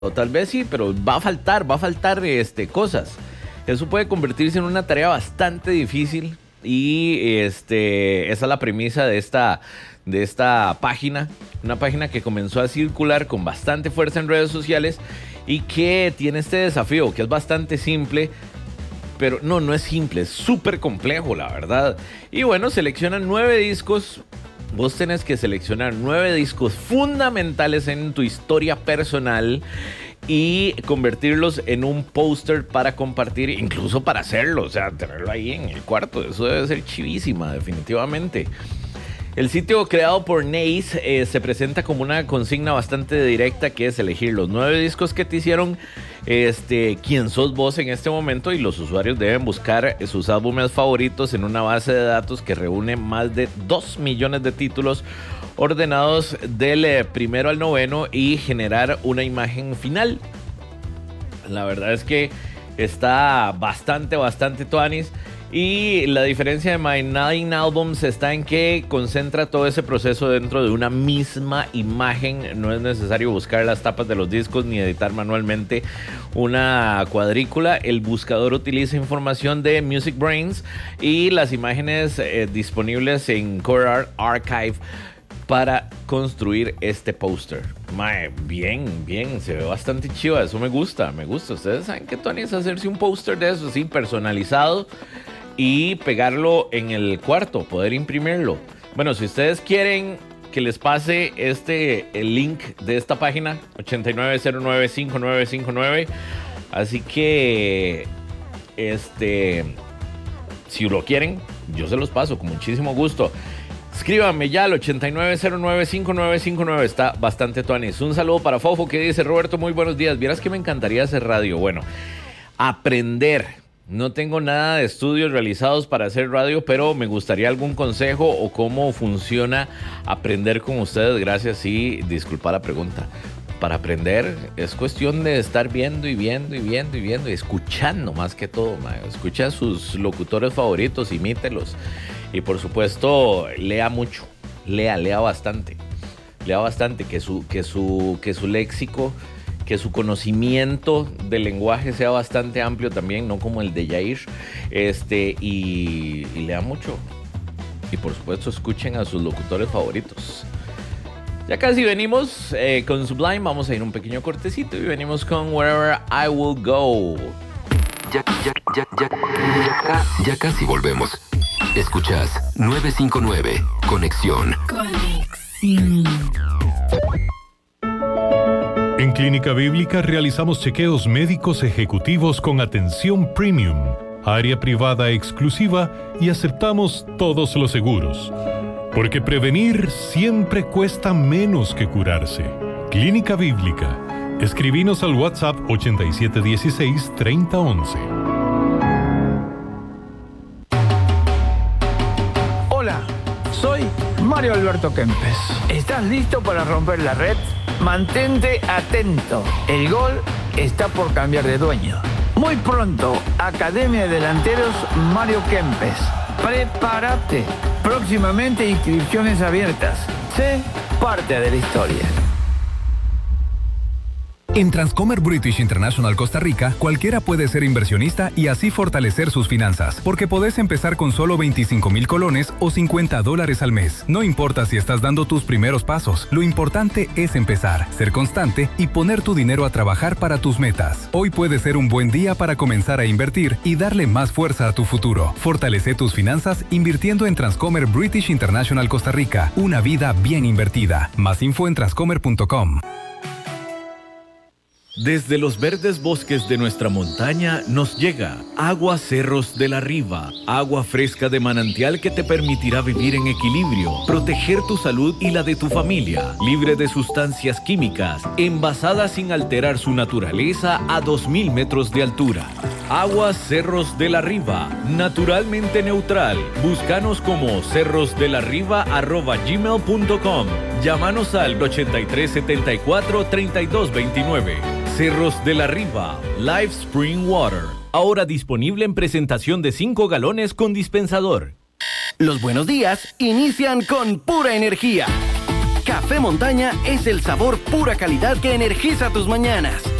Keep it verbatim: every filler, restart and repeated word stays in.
O tal vez sí, pero va a faltar, va a faltar este, cosas. Eso puede convertirse en una tarea bastante difícil y este, esa es la premisa de esta, de esta página. Una página que comenzó a circular con bastante fuerza en redes sociales y que tiene este desafío que es bastante simple. Pero no, no es simple, es súper complejo, la verdad. Y bueno, seleccionan nueve discos. Vos tenés que seleccionar nueve discos fundamentales en tu historia personal y convertirlos en un póster para compartir, incluso para hacerlo, o sea, tenerlo ahí en el cuarto. Eso debe ser chivísima, definitivamente. El sitio creado por Nace eh, se presenta como una consigna bastante directa, que es elegir los nueve discos que te hicieron este, quién sos vos en este momento, y los usuarios deben buscar sus álbumes favoritos en una base de datos que reúne más de dos millones de títulos ordenados del eh, primero al noveno y generar una imagen final. La verdad es que está bastante, bastante tuanis. Y la diferencia de My Nine Albums está en que concentra todo ese proceso dentro de una misma imagen. No es necesario buscar las tapas de los discos ni editar manualmente una cuadrícula. El buscador utiliza información de Music Brains y las imágenes eh, disponibles en Core Art Archive para construir este póster. Bien, bien, se ve bastante chido. Eso me gusta, me gusta. Ustedes saben que Tony es hacerse un póster de eso, así personalizado, y pegarlo en el cuarto, poder imprimirlo. Bueno, si ustedes quieren que les pase este, el link de esta página, ochenta y nueve cero nueve cinco nueve cinco nueve. Así que, este, si lo quieren, yo se los paso con muchísimo gusto. Escríbanme ya al ochenta y nueve cero nueve cinco nueve cinco nueve. Está bastante tuanis. Un saludo para Fofo, que dice: Roberto, muy buenos días. Vieras que me encantaría hacer radio. Bueno, aprender. No tengo nada de estudios realizados para hacer radio, pero me gustaría algún consejo o cómo funciona aprender con ustedes. Gracias y disculpa la pregunta. Para aprender es cuestión de estar viendo y viendo y viendo y viendo y escuchando más que todo, man. Escucha a sus locutores favoritos, imítelos. Y por supuesto, lea mucho. Lea, lea bastante. Lea bastante, que su, que su, que su léxico, que su conocimiento del lenguaje sea bastante amplio también, no como el de Yair, este, y, y lea mucho. Y por supuesto, escuchen a sus locutores favoritos. Ya casi venimos eh, con Sublime. Vamos a ir un pequeño cortecito y venimos con Wherever I Will Go. Ya, ya, ya, ya, ya, ya casi volvemos. Escuchas nueve cinco nueve, Conexión. Conexión. En Clínica Bíblica realizamos chequeos médicos ejecutivos con atención premium, área privada exclusiva y aceptamos todos los seguros. Porque prevenir siempre cuesta menos que curarse. Clínica Bíblica. Escribinos al WhatsApp ochenta y siete dieciséis, treinta once. Hola, soy Mario Alberto Kempes. ¿Estás listo para romper la red? Mantente atento. El gol está por cambiar de dueño. Muy pronto, Academia de Delanteros Mario Kempes. Prepárate. Próximamente inscripciones abiertas. Sé parte de la historia. En Transcomer British International Costa Rica, cualquiera puede ser inversionista y así fortalecer sus finanzas, porque podés empezar con solo veinticinco mil colones o cincuenta dólares al mes. No importa si estás dando tus primeros pasos, lo importante es empezar, ser constante y poner tu dinero a trabajar para tus metas. Hoy puede ser un buen día para comenzar a invertir y darle más fuerza a tu futuro. Fortalece tus finanzas invirtiendo en Transcomer British International Costa Rica, una vida bien invertida. Más info en transcomer punto com. Desde los verdes bosques de nuestra montaña nos llega Agua Cerros de la Riva, agua fresca de manantial que te permitirá vivir en equilibrio, proteger tu salud y la de tu familia, libre de sustancias químicas, envasada sin alterar su naturaleza a dos mil metros de altura. Agua Cerros de la Riva, naturalmente neutral. Búscanos como cerrosdelarriba arroba gmail punto com. Llámanos al ochenta y tres setenta y cuatro treinta y dos veintinueve. Cerros de la Riva, Live Spring Water. Ahora disponible en presentación de cinco galones con dispensador. Los buenos días inician con pura energía. Café Café Montaña es el sabor pura calidad que energiza tus mañanas.